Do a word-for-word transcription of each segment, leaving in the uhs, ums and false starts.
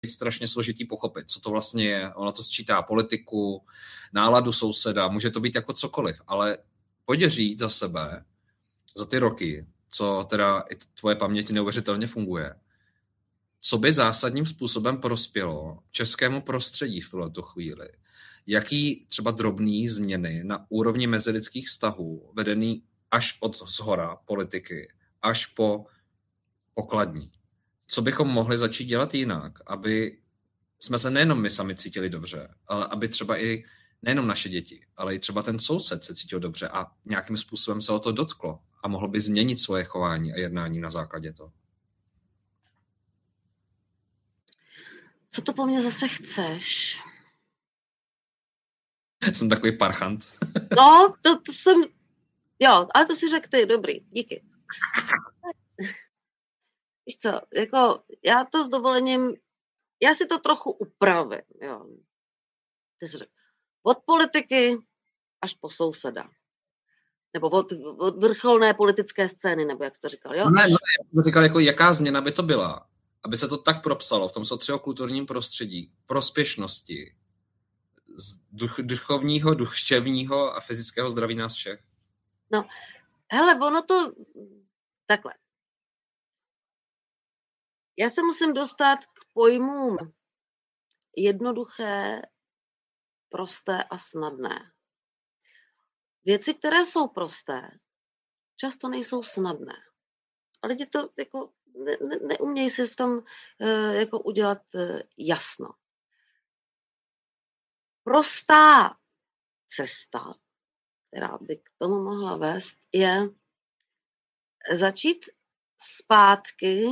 strašně složitý pochopit, co to vlastně je. Ono to sčítá politiku, náladu souseda, může to být jako cokoliv, ale pojď říct za sebe, za ty roky, co teda i tvoje paměť neuvěřitelně funguje, co by zásadním způsobem prospělo českému prostředí v tuto chvíli. Jaký třeba drobný změny na úrovni mezilidských vztahů, vedený až od zhora politiky, až po pokladní. Co bychom mohli začít dělat jinak, aby jsme se nejenom my sami cítili dobře, ale aby třeba i nejenom naše děti, ale i třeba ten soused se cítil dobře a nějakým způsobem se o to dotklo a mohl by změnit svoje chování a jednání na základě toho. Co to po mně zase chceš? Jsem takový parchant. No, to, to jsem... Jo, ale to si řekl ty, dobrý, díky. Víš co, jako já to s dovolením, já si to trochu upravím, jo. Ty jsi řekl, od politiky až po souseda. Nebo od, od vrcholné politické scény, nebo jak jsi to říkal, jo? Ne, ne, já jsem říkal, jako jaká změna by to byla, aby se to tak propsalo v tom sociokulturním prostředí, prospěšnosti, z duch, duchovního, duševního a fyzického zdraví nás všech. No, hele, ono to takhle. Já se musím dostat k pojmům jednoduché, prosté a snadné. Věci, které jsou prosté, často nejsou snadné. A lidi to jako ne, ne, neumějí si v tom uh, jako udělat uh, jasno. Prostá cesta, která by k tomu mohla vést, je začít zpátky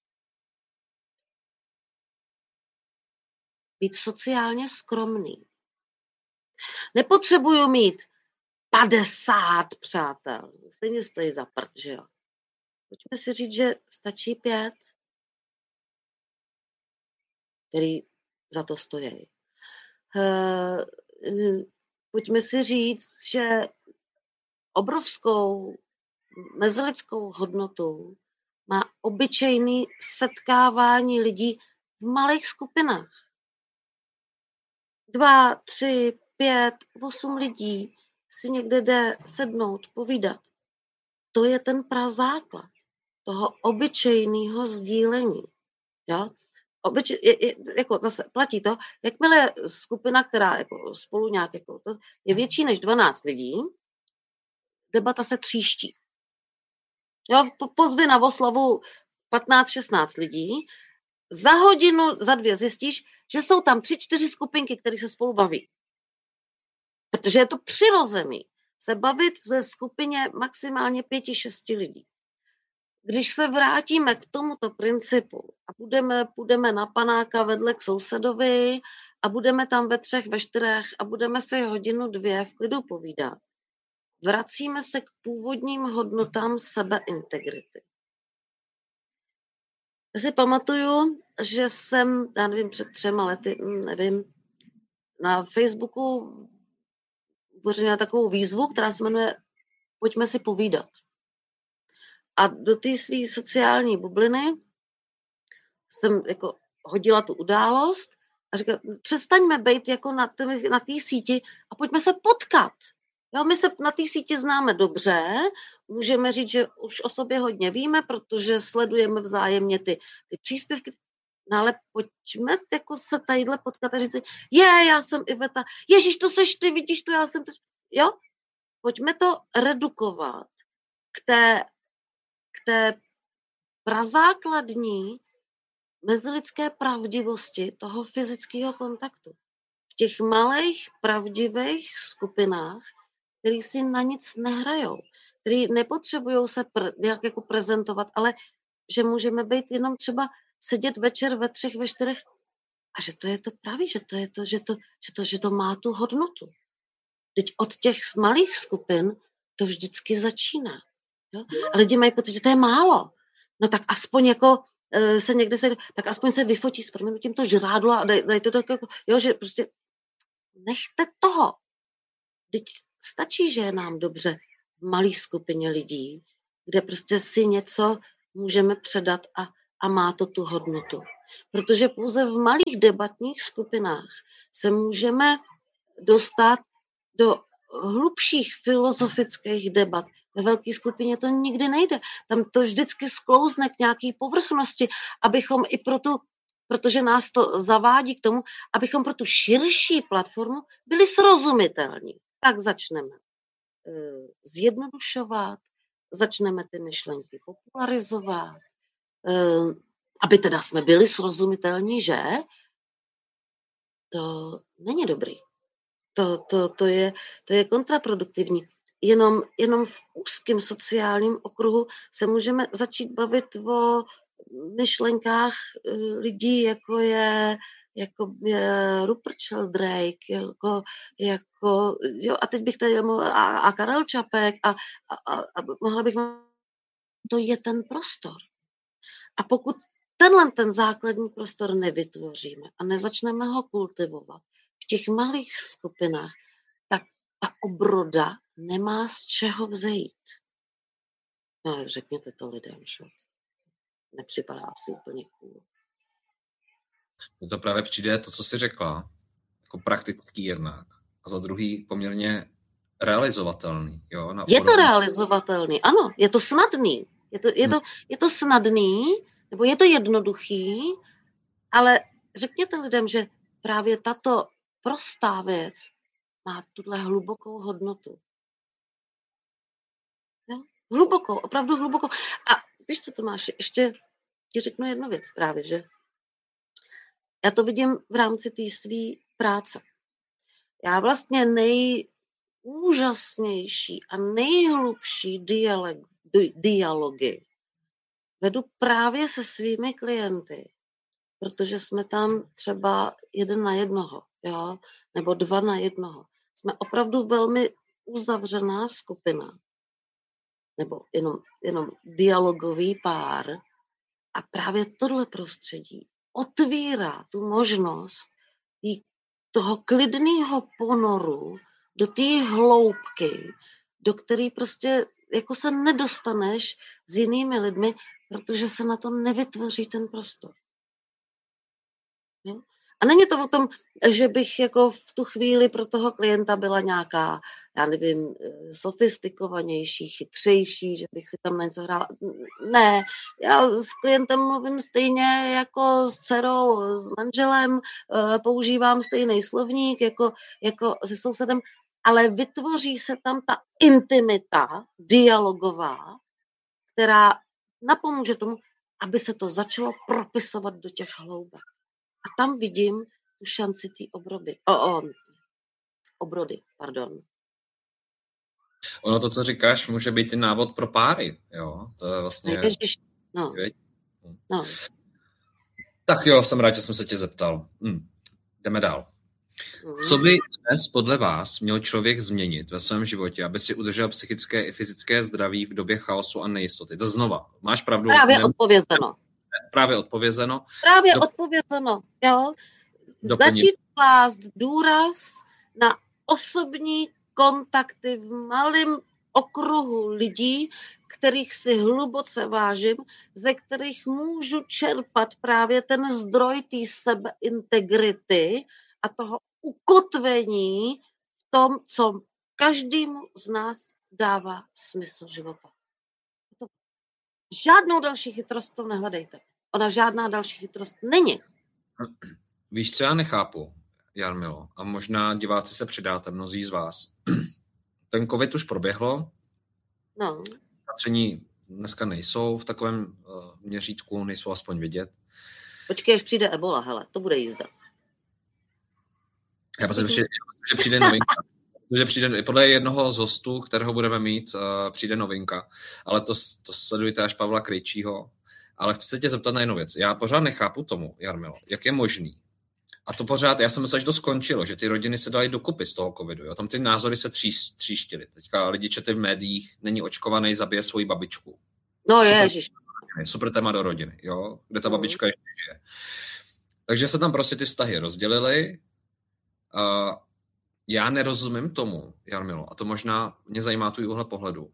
být sociálně skromný. Nepotřebuju mít padesát přátel. Stejně stojí za prd, že jo. Pojďme si říct, že stačí pět, který za to stojí. Pojďme si říct, že obrovskou mezilidskou hodnotu má obyčejný setkávání lidí v malých skupinách. Dva, tři, pět, osm lidí si někde jde sednout, povídat. To je ten prazáklad toho obyčejného sdílení. Jo? Obyč, je, je, jako zase platí to, jakmile skupina, která jako spolu nějak jako to, je větší než dvanáct lidí, debata se tříští. Jo? Pozvi na oslavu patnáct šestnáct lidí, za hodinu, za dvě zjistíš, že jsou tam tři, čtyři skupinky, které se spolu baví. Protože je to přirozený se bavit ze skupině maximálně pěti, šesti lidí. Když se vrátíme k tomuto principu a budeme, půjdeme na panáka vedle k sousedovi a budeme tam ve třech, ve čtyřech a budeme si hodinu, dvě v klidu povídat, vracíme se k původním hodnotám sebeintegrity. Já si pamatuju, že jsem, já nevím, před třema lety, nevím, na Facebooku uveřejnila takovou výzvu, která se jmenuje Pojďme si povídat. A do té své sociální bubliny jsem jako hodila tu událost a říkala, přestaňme být jako na té na síti a pojďme se potkat. Jo, my se na té síti známe dobře, můžeme říct, že už o sobě hodně víme, protože sledujeme vzájemně ty, ty příspěvky, no ale pojďme jako se tadyhle potkat a říct si, je, já jsem Iveta, ježíš, to seš ty, vidíš to, já jsem to, jo? Pojďme to redukovat k té, k té prazákladní mezilidské pravdivosti toho fyzického kontaktu. V těch malých pravdivých skupinách, který si na nic nehrajou, který nepotřebují se pre, nějak jako prezentovat, ale že můžeme být jenom třeba sedět večer ve třech, ve čtyřech a že to je to pravý, že to je to, že to, že to, že to má tu hodnotu. Teď od těch malých skupin to vždycky začíná. Jo? A lidi mají pocit, že to je málo. No tak aspoň jako e, se někde se, tak aspoň se vyfotí s proměnutím to žrádlo a daj, daj to tak jako, jo, že prostě nechte toho. Teď stačí, že je nám dobře v malé skupině lidí, kde prostě si něco můžeme předat a, a má to tu hodnotu. Protože pouze v malých debatních skupinách se můžeme dostat do hlubších filozofických debat. Ve velké skupině to nikdy nejde. Tam to vždycky sklouzne k nějaké povrchnosti, abychom i pro tu, protože nás to zavádí k tomu, abychom pro tu širší platformu byli srozumitelní. Tak začneme uh, zjednodušovat, začneme ty myšlenky popularizovat, uh, aby teda jsme byli srozumitelní, že to není dobrý. To, to, to, je, to je kontraproduktivní. Jenom, jenom v úzkém sociálním okruhu se můžeme začít bavit o myšlenkách lidí, jako je, jako je Rupert Sheldrake, jako, jako, jo, a teď bych tady mohla, a, a Karel Čapek, a, a, a, a mohla bych, to je ten prostor. A pokud tenhle ten základní prostor nevytvoříme a nezačneme ho kultivovat v těch malých skupinách, tak ta obroda nemá z čeho vzejít. No, řekněte to lidem, že nepřipadá asi úplně cool. To právě přijde to, co jsi řekla, jako praktický jednak a za druhý poměrně realizovatelný. Jo, na je to realizovatelný, ano, je to snadný. Je to, je, to, je to snadný, nebo je to jednoduchý, ale řekněte lidem, že právě tato prostá věc má tuhle hlubokou hodnotu. Jo? Hlubokou, opravdu hlubokou. A víš, co to máš? Ještě ti řeknu jednu věc právě, že já to vidím v rámci té své práce. Já vlastně nejúžasnější a nejhlubší dialog, dialogy vedu právě se svými klienty, protože jsme tam třeba jeden na jednoho, jo? Nebo dva na jednoho. Jsme opravdu velmi uzavřená skupina, nebo jenom, jenom dialogový pár a právě tohle prostředí otvírá tu možnost tý, toho klidného ponoru do té hloubky, do které prostě jako se nedostaneš s jinými lidmi, protože se na to nevytvoří ten prostor. Jo? A není to o tom, že bych jako v tu chvíli pro toho klienta byla nějaká, já nevím, sofistikovanější, chytřejší, že bych si tam něco hrála. Ne, já s klientem mluvím stejně jako s dcerou, s manželem, používám stejný slovník jako, jako se sousedem, ale vytvoří se tam ta intimita dialogová, která napomůže tomu, aby se to začalo propisovat do těch hloubek. A tam vidím tu šanci té obroby. O, o, obrody, pardon. Ono to, co říkáš, může být i návod pro páry, jo? To je vlastně... Ježiš, no. no. Tak jo, jsem rád, že jsem se tě zeptal. Hm. Jdeme dál. Co by dnes podle vás měl člověk změnit ve svém životě, aby si udržel psychické i fyzické zdraví v době chaosu a nejistoty? To znova, máš pravdu. Právě ne... odpovězeno. Právě odpovězeno. Právě Do... odpovězeno, jo. Doplním. Začít klást důraz na osobní kontakty v malém okruhu lidí, kterých si hluboce vážím, ze kterých můžu čerpat právě ten zdroj té sebeintegrity a toho ukotvení v tom, co každému z nás dává smysl života. Žádnou další chytrost to nehledejte. Ona žádná další chytrost není. Víš, co já nechápu, Jarmilo, a možná diváci se přidáte, mnozí z vás. Ten covid už proběhlo. No. Opatření dneska nejsou v takovém uh, měřítku, nejsou aspoň vidět. Počkej, až přijde ebola, hele, to bude jízda. Já myslím, že, že přijde novinka. Že přijde, podle jednoho z hostů, kterého budeme mít, uh, přijde novinka. Ale to, to sledujte až Pavla Krejčího. Ale chci se tě zeptat na jednu věc. Já pořád nechápu tomu, Jarmilo, jak je možný. A to pořád, já jsem myslel, že to skončilo, že ty rodiny se daly dokupy z toho covidu. Jo? Tam ty názory se tří, tříštily. Teďka lidi četli v médiích, není očkovaný, zabije svoji babičku. No ježiš. Super téma do rodiny, jo? Kde ta babička ještě žije. Takže se tam prostě ty vztahy rozdělily. Uh, já nerozumím tomu, Jarmilo, a to možná mě zajímá tvůj úhel pohledu.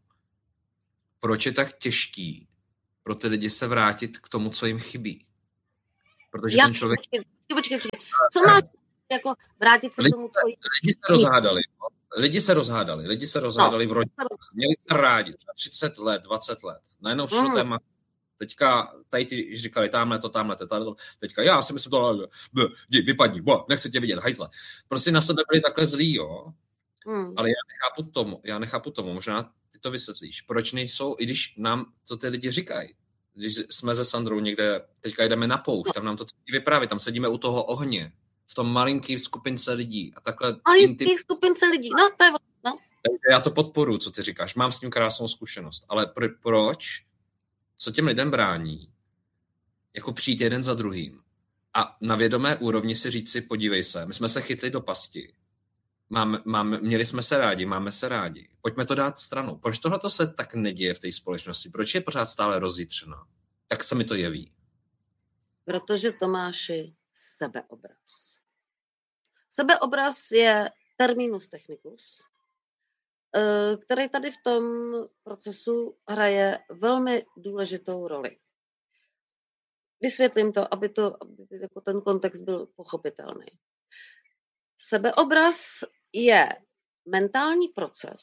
Proč je tak těžký pro ty lidi se vrátit k tomu, co jim chybí? Protože Já, ten člověk... počkej, počkej, počkej. Co máš jako vrátit se lidi, k tomu tvojí... Lidi se rozhádali. No. Lidi se rozhádali. Lidi se rozhádali no, v rodinách. Měli se rádi třeba třicet let, dvacet let. Najednou přišlo mm. téma. Teďka tady ty říkali, tamhle to, tamhle to, tamhle to. Teďka já si myslím, to jdi, vypadni, bo, nechci tě vidět, hajzle. Prostě na sebe byli takhle zlí, jo. Mm. Ale já nechápu tomu, já nechápu tomu, možná ty to vysvětlíš. Proč nejsou, i když nám to ty lidi říkají. Když jsme se Sandrou někde, teďka jdeme na poušť, tam nám to vypráví, tam sedíme u toho ohně, v tom malinký skupince lidí a takhle... Malinký intim... skupince lidí, no to je... No. Já to podporuji, co ty říkáš, mám s tím krásnou zkušenost, ale pr- proč, co těm lidem brání, jako přijít jeden za druhým a na vědomé úrovni si říct si, podívej se, my jsme se chytli do pasti, máme, máme, měli jsme se rádi, máme se rádi, pojďme to dát stranou. Proč tohle se tak neděje v té společnosti? Proč je pořád stále rozjitřená? Tak se mi to jeví. Protože, Tomáši, sebeobraz. Sebeobraz je terminus technicus, který tady v tom procesu hraje velmi důležitou roli. Vysvětlím to, aby, to, aby jako ten kontext byl pochopitelný. Sebeobraz je mentální proces,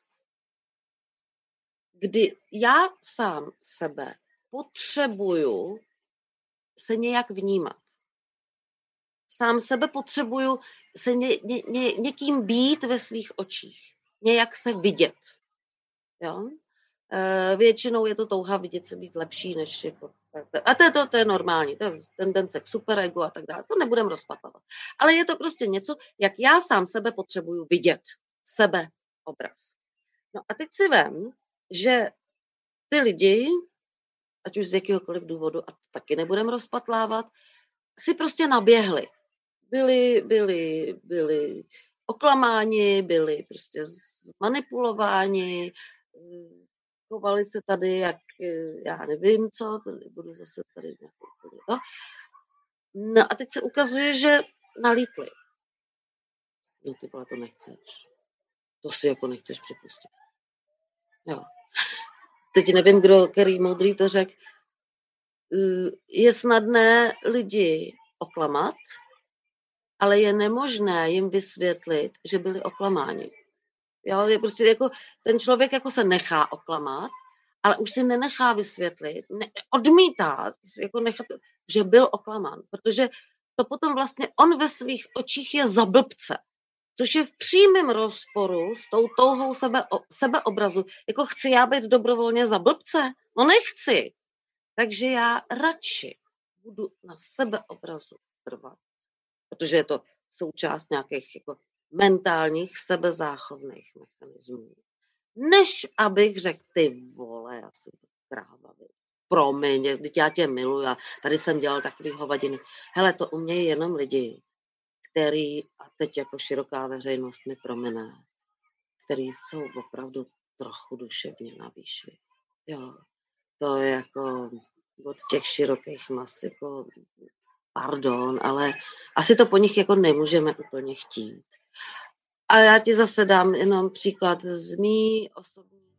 kdy já sám sebe potřebuju se nějak vnímat. Sám sebe potřebuju se ně, ně, ně, někým být ve svých očích. Nějak se vidět. Jo? E, většinou je to touha vidět se být lepší, než jako, a to je, to, to je normální, to je tendence k superego a tak dále, to nebudem rozpatlovat. Ale je to prostě něco, jak já sám sebe potřebuju vidět. Sebeobraz. No a teď si vem, že ty lidi, ať už z jakéhokoliv důvodu, a taky nebudem rozpatlávat, si prostě naběhli. Byli, byli, byli oklamáni, byli prostě manipulováni, chovali se tady, jak já nevím co, tady budu zase tady nějakou to. No a teď se ukazuje, že nalítli. No ty vole, to nechceš. To si jako nechceš připustit. Jo. Teď nevím, kdo, který moudrý to řekl. Je snadné lidi oklamat, ale je nemožné jim vysvětlit, že byli oklamáni. Jo, je prostě jako, ten člověk jako se nechá oklamat, ale už si nenechá vysvětlit, ne, odmítá, jako nechat, že byl oklamán, protože to potom vlastně on ve svých očích je za blbce, což je v přímém rozporu s tou touhou sebe, sebeobrazu. Jako chci já být dobrovolně za blbce? No nechci. Takže já radši budu na sebeobrazu trvat, protože je to součást nějakých jako mentálních sebezáchovných mechanismů. Než abych řekl, ty vole, já jsem kráva, promiň, teď já tě miluji a tady jsem dělal takový hovadiny. Hele, to umějí jenom lidi, který, a teď jako široká veřejnost mi promine, který jsou opravdu trochu duševně na výši. Jo, to je jako od těch širokých mas, jako pardon, ale asi to po nich jako nemůžeme úplně chtít. A já ti zase dám jenom příklad z mý osobní